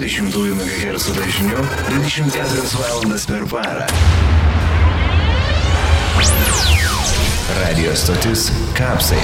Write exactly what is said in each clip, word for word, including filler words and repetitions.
dviejų megahercų dažniu dvidešimt keturias valandas per parą. Radio stotis Kapsai.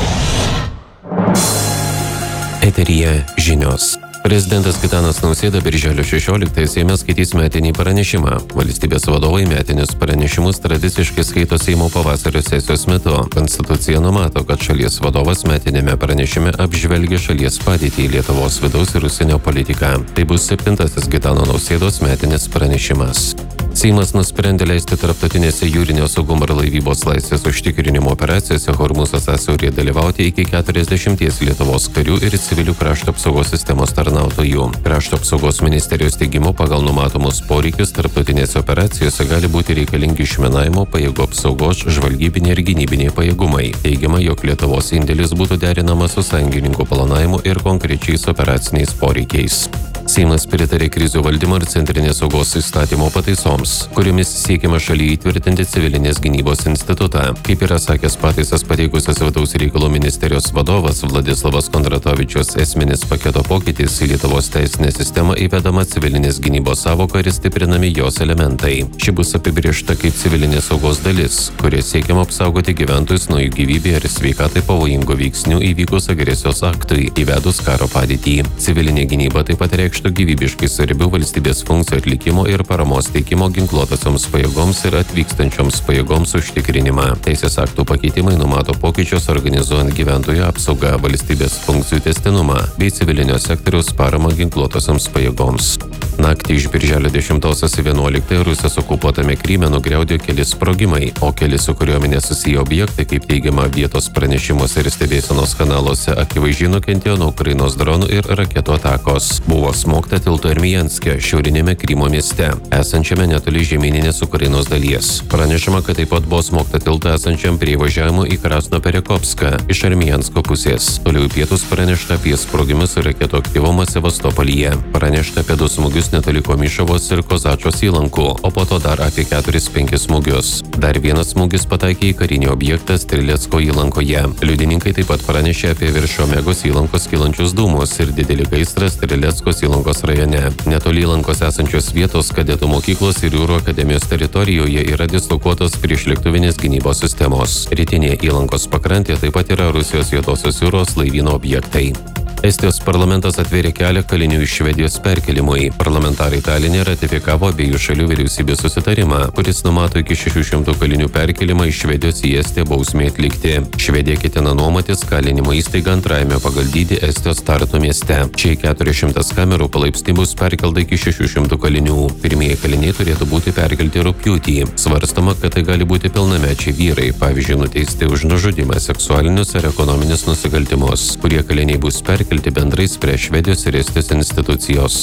Eteryje žinios. Prezidentas Gitanas Nausėda birželio šešioliktąją Seime skaitys metinį pranešimą. Valstybės vadovai metinius pranešimus tradiciškai skaito Seimo pavasario sesijos metu. Konstitucija numato, kad šalies vadovas metinėme pranešime apžvelgia šalies padėtį, Lietuvos vidaus ir užsienio politiką. Tai bus septintasis Gitano Nausėdos metinis pranešimas. Seimas nusprendė leisti tarptautinėse jūrinio saugumo ir laivybos laisvės užtikrinimo operacijose Hormūzo sąsiauryje dalyvauti iki keturiasdešimties Lietuvos karių ir civilių krašto apsaugos sistemos tarnautojų. Krašto apsaugos ministerijos teigimu pagal numatomus poreikius tarptautinėse operacijose gali būti reikalingi išminavimo, pajėgų apsaugos, žvalgybiniai ir gynybiniai pajėgumai. Teigiama, jog Lietuvos indėlis būtų derinamas su sąjungininkų planavimu ir konkrečiais operaciniais poreikiais. Seimas pritarė krizių valdymo ir centrinės saugos įstatymo pataisoms, kuriomis siekiama šalyje įtvirtinti civilinės gynybos institutą. Kaip yra sakęs pataisas pateikusios vidaus reikalų ministerijos vadovas Vladislavas Kondratovičius, esminis paketo pokytis į Lietuvos teisinę sistemą įvedama civilinės gynybos sąvoka ir stiprinami jos elementai. Ši bus apibrėžta kaip civilinės saugos dalis, kuria siekiama apsaugoti gyventojus nuo jų gyvybei ar sveikatai pavojingų veiksnių įvykus agresijos aktui, įvedus karo padėtį. Civilinė gynyba taip pat reikštų gyvybiškai svarbių valstybės funkcijų atlikimo ir paramos teikimo ginkluotosioms pajėgoms ir atvykstančioms pajėgoms užtikrinimą. Teisės aktų pakeitimai numato pokyčius organizuojant gyventojų apsaugą, valstybės funkcijų tęstinumą bei civilinio sektoriaus paramą ginkluotosioms pajėgoms. Naktį iš birželio dešimtosios į vienuoliktąją Rusijos okupuotame Kryme nugriaudėjo keli sprogimai, o keli su kariuomene susiję objektai, kaip teigiama vietos pranešimuose ir stebėsenos kanaluose, akivaizdžiai nukentėjo nuo Ukrainos dronų ir raketų atakos. Buvo smogta tilto Armijanske, šiaurinėme Krymo mieste, esančiame netoli žemyninės Ukrainos dalies. Pranešama, kad taip pat buvo smogta tilto esančiam prie įvažiavimo į Krasnoperekopską iš Armijansko pusės. Toliau į pietus pranešta apie sprogimus ir raketų aktyvumą Sevastopolyje. Pranešta apie du smūgius netoli Komišovos ir Kozačos įlankų, o po to dar apie keturis penkis smūgius. Dar vienas smūgis pataikė į karinį objektą Strilecko įlankoje. Liudininkai taip pat pranešė apie virš Omegos įlankos kylančius dūmus ir didelį gaisrą Strileckos įlankos rajone. Netoli įlankos esančios vietos kadetų mokyklos ir jūrų akademijos teritorijoje yra dislokuotos priešlėktuvinės gynybos sistemos. Rytinėje įlankos pakrantėje taip pat yra Rusijos Juodosios jūros laivyno objektai. Estijos parlamentas atvėrė kelią kalinių iš Švedijos perkelimui. Parlamentarai Taline ratifikavo abiejų šalių vyriausybės susitarimą, kuris numato iki šešių šimtų kalinių perkelimą iš Švedijos į Estiją bausmei atlikti. Švedija ketina nuomotis kalinimo įstaigą antrajame pagal dydį Estijos Tartu mieste. Čia keturi šimtai kamerų palaipsniui bus perkelta iki šešių šimtų kalinių. Pirmieji kaliniai turėtų būti perkelti rugpjūtį. Svarstoma, kad tai gali būti pilnamečiai vyrai, pavyzdžiui, nuteisti už nužudymą, seksualinius ar ekonominius nusikaltimus, kurie kaliniai bus perkelti bendrais prie Švedijos ir Estijos institucijos.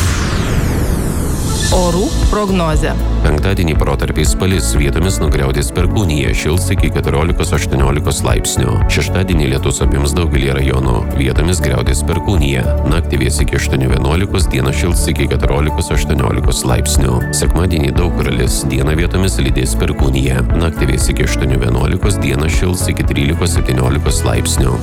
Orų prognozė. Penktadienį protarpiais palis, vietomis nugriaudės perkūnija, šils iki keturiolikos aštuoniolikos laipsnių. Šeštadienį lietus apims daugelį rajonų, vietomis griaudės perkūnija. Naktį vės iki aštuonių vienuolikos, dieną šils iki keturiolikos aštuoniolikos laipsnių. Sekmadienį daug kur lis, dieną vietomis lydės perkūnija. Naktį vės iki aštuonių vienuolikos, dieną šils iki trylikos septyniolikos laipsnių.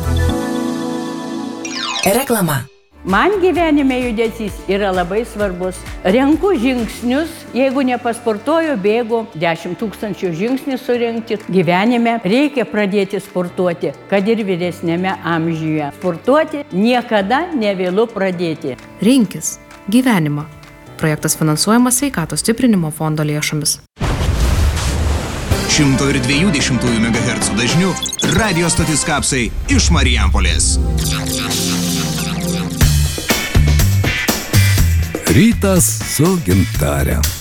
Reklama. Man gyvenime judesys yra labai svarbus. Renku žingsnius, jeigu nepasportuoju, bėgu dešimt tūkstančių žingsnių surinkti. Gyvenime reikia pradėti sportuoti, kad ir vyresnėme amžiuje. Sportuoti niekada nevėlu pradėti. Rinkis gyvenimą. Projektas finansuojamas Sveikatos stiprinimo fondo lėšomis. šimto dviejų dešimtųjų megahercų dažniu radio stotis Kapsai iš Marijampolės. Rytas su Gintare.